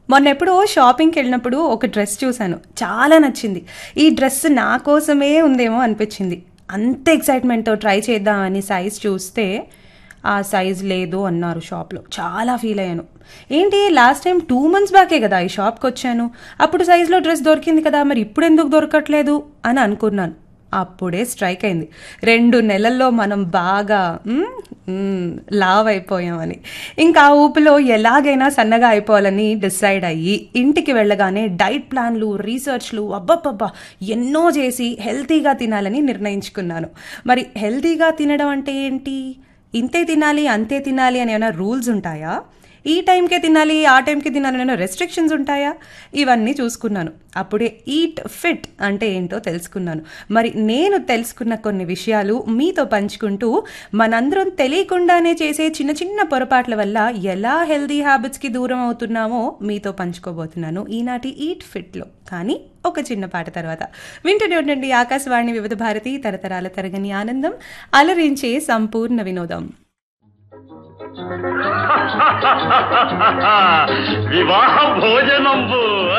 మొన్నెప్పుడో షాపింగ్‌కెళ్ళినప్పుడు ఒక డ్రెస్ చూసాను. చాలా నచ్చింది. ఈ డ్రెస్ నా కోసమే ఉందేమో అనిపిచ్చింది. అంత ఎక్సైట్‌మెంట్‌తో ట్రై చేద్దామని సైజ్ చూస్తే, ఆ సైజ్ లేదు అన్నారు షాప్‌లో. చాలా ఫీల్ అయ్యాను. ఏంటి లాస్ట్ టైమ్ 2 మంత్స్ బ్యాకే గదా ఈ షాప్‌కొచ్చాను. అప్పుడు సైజ్‌లో డ్రెస్ దొరికింది కదా! మరి ఇప్పుడెందుకు దొరకట్లేదు అని అనుకున్నాను. అప్పుడే స్ట్రైక్ అయింది. 2 నెలల్లో మనం బాగా లావు అయిపోయామని. ఇంకా ఆ ఊపులో ఎలాగైనా సన్నగా అయిపోవాలని డిసైడ్ అయ్యి ఇంటికి వెళ్ళగానే డైట్ ప్లాన్లు, రీసెర్చ్‌లు అబ్బబ్బబ్బా! ఎన్నో చేసి హెల్తీగా తినాలని నిర్ణయించుకున్నాను. మరి హెల్తీగా తినడం అంటే ఏంటి? ఇంతే తినాలి, అంతే తినాలి అని ఏమైనా రూల్స్ ఉంటాయా? ఈ టైంకే తినాలి, ఆ టైంకే తినాలి అని ఏమైనా రెస్ట్రిక్షన్స్ ఉంటాయా? ఇవన్నీ చూసుకున్నాను. అప్పుడే ఈట్ ఫిట్ అంటే ఏంటో తెలుసుకున్నాను. మరి నేను తెలుసుకున్న కొన్ని విషయాలు మీతో పంచుకుంటూ మనందరం తెలియకుండానే చేసే చిన్న చిన్న పొరపాట్ల వల్ల ఎలా హెల్దీ హ్యాబిట్స్కి దూరం అవుతున్నామో మీతో పంచుకోబోతున్నాను ఈనాటి ఈట్ ఫిట్లో. కానీ ఒక చిన్న పాట తర్వాత వింటూనే ఉండండి ఆకాశవాణి వివిధ భారతి తరతరాల తరగని ఆనందం అలరించే సంపూర్ణ వినోదం. వివాహ భోజనంబు